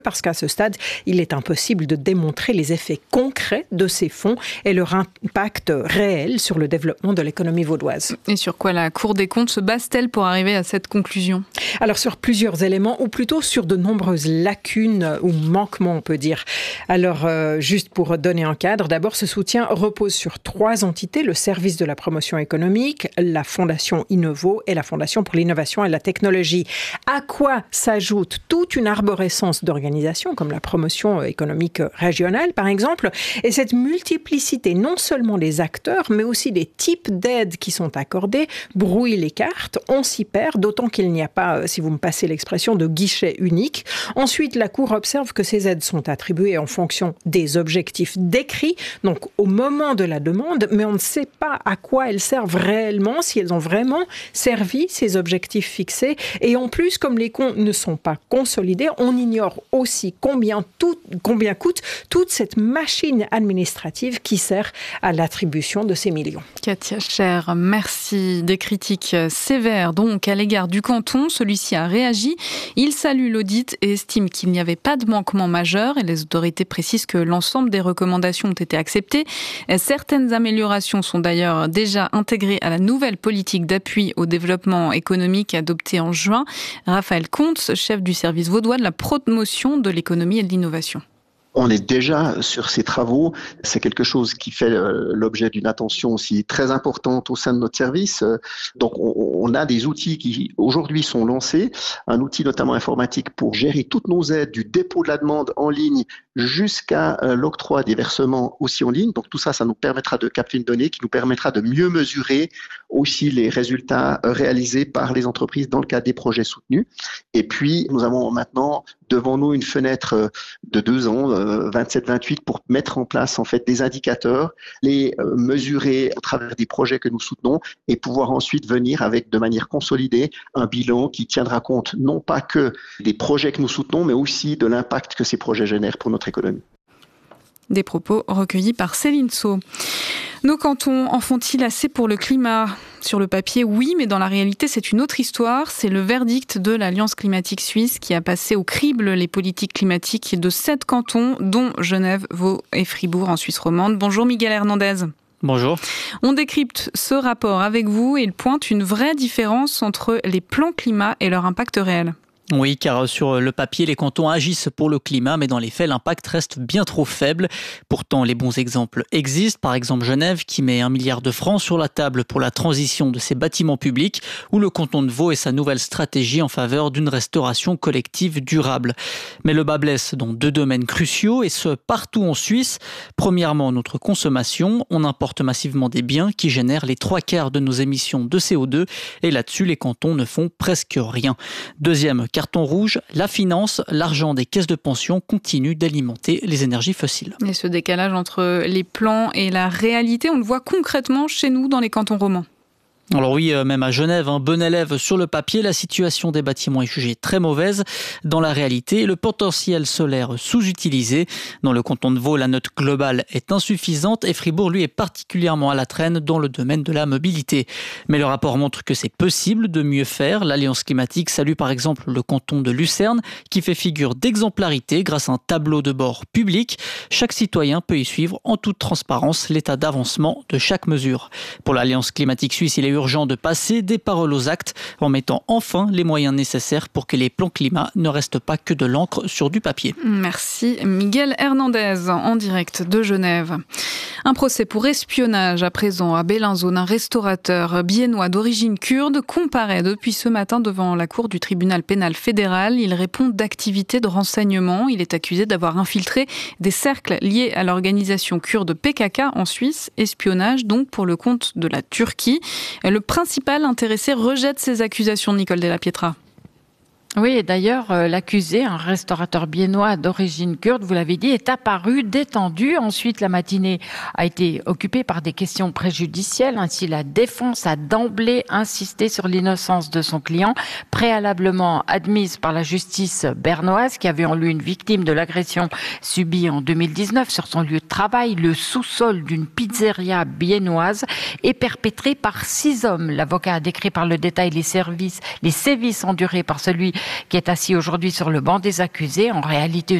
Parce qu'à ce stade, il est impossible de démontrer les effets concrets de ces fonds et leur impact réel sur le développement de l'économie vaudoise. Et sur quoi la Cour des comptes se base-t-elle pour arriver à cette conclusion ? Alors sur plusieurs éléments, ou plutôt sur de nombreuses lacunes ou manquements, on peut dire. Alors juste pour donner un cadre, d'abord ce soutien repose sur 3 entités, le service de la promotion économique, la Fondation Innovo et la Fondation pour l'innovation et la technologie. À quoi s'ajoute toute une arborescence d'organisations comme la promotion économique régionale par exemple, et cette multiplicité non seulement des acteurs mais aussi des types d'aides qui sont accordées brouille les cartes, on s'y perd, d'autant qu'il n'y a pas, si vous me passez l'expression, de guichet unique. Ensuite, la Cour observe que ces aides sont attribuées en fonction des objectifs décrits, donc au moment de la demande, mais on ne sait pas à quoi elles servent réellement, si elles ont vraiment servi ces objectifs fixés, et en plus, comme les comptes ne sont pas consolidés, on ignore aussi combien coûte toute cette machine administrative qui sert à l'attribution de ces millions. Katia Cher, merci. Des critiques sévères donc à l'égard du canton. Celui-ci a réagi. Il salue l'audit et estime qu'il n'y avait pas de manquement majeur et les autorités précisent que l'ensemble des recommandations ont été acceptées. Certaines améliorations sont d'ailleurs déjà intégrées à la nouvelle politique d'appui au développement économique adoptée en juin. Raphaël Comte, chef du service vaudois de la promotion de l'économie et de l'innovation. On est déjà sur ces travaux. C'est quelque chose qui fait l'objet d'une attention aussi très importante au sein de notre service. Donc, on a des outils qui aujourd'hui sont lancés. Un outil notamment informatique pour gérer toutes nos aides, du dépôt de la demande en ligne jusqu'à l'octroi des versements aussi en ligne. Donc, tout ça, ça nous permettra de capter une donnée qui nous permettra de mieux mesurer aussi les résultats réalisés par les entreprises dans le cadre des projets soutenus. Et puis, nous avons maintenant devant nous une fenêtre de 2 ans, 27-28, pour mettre en place en fait des indicateurs, les mesurer à travers des projets que nous soutenons et pouvoir ensuite venir avec de manière consolidée un bilan qui tiendra compte non pas que des projets que nous soutenons, mais aussi de l'impact que ces projets génèrent pour notre économie. Des propos recueillis par Céline Sceaux. Nos cantons en font-ils assez pour le climat ? Sur le papier, oui, mais dans la réalité, c'est une autre histoire. C'est le verdict de l'Alliance climatique suisse qui a passé au crible les politiques climatiques de 7 cantons, dont Genève, Vaud et Fribourg en Suisse romande. Bonjour Miguel Hernandez. Bonjour. On décrypte ce rapport avec vous et il pointe une vraie différence entre les plans climat et leur impact réel. Oui, car sur le papier, les cantons agissent pour le climat, mais dans les faits, l'impact reste bien trop faible. Pourtant, les bons exemples existent. Par exemple, Genève, qui met 1 milliard de francs sur la table pour la transition de ses bâtiments publics, ou le canton de Vaud et sa nouvelle stratégie en faveur d'une restauration collective durable. Mais le bât blesse dans 2 domaines cruciaux, et ce, partout en Suisse. Premièrement, notre consommation. On importe massivement des biens qui génèrent les 3/4 de nos émissions de CO2, et là-dessus, les cantons ne font presque rien. Deuxième carton rouge, la finance, l'argent des caisses de pension continue d'alimenter les énergies fossiles. Et ce décalage entre les plans et la réalité, on le voit concrètement chez nous dans les cantons romans. Alors oui, même à Genève, un bon élève sur le papier, la situation des bâtiments est jugée très mauvaise. Dans la réalité, le potentiel solaire sous-utilisé. Dans le canton de Vaud, la note globale est insuffisante et Fribourg, lui, est particulièrement à la traîne dans le domaine de la mobilité. Mais le rapport montre que c'est possible de mieux faire. L'Alliance climatique salue par exemple le canton de Lucerne qui fait figure d'exemplarité grâce à un tableau de bord public. Chaque citoyen peut y suivre en toute transparence l'état d'avancement de chaque mesure. Pour l'Alliance climatique suisse, il est urgent de passer des paroles aux actes en mettant enfin les moyens nécessaires pour que les plans climat ne restent pas que de l'encre sur du papier. Merci Miguel Hernandez en direct de Genève. Un procès pour espionnage à présent à Bellinzone. Un restaurateur biennois d'origine kurde comparaît depuis ce matin devant la cour du tribunal pénal fédéral. Il répond d'activités de renseignement. Il est accusé d'avoir infiltré des cercles liés à l'organisation kurde PKK en Suisse. Espionnage donc pour le compte de la Turquie. Le principal intéressé rejette ces accusations, Nicole Della Pietra. Oui, et d'ailleurs, l'accusé, un restaurateur biennois d'origine kurde, vous l'avez dit, est apparu détendu. Ensuite, la matinée a été occupée par des questions préjudicielles. Ainsi, la défense a d'emblée insisté sur l'innocence de son client, préalablement admise par la justice bernoise, qui avait en lui une victime de l'agression subie en 2019 sur son lieu de travail, le sous-sol d'une pizzeria biennoise, et perpétrée par 6 hommes. L'avocat a décrit par le détail les sévices endurés par celui qui est assis aujourd'hui sur le banc des accusés. En réalité,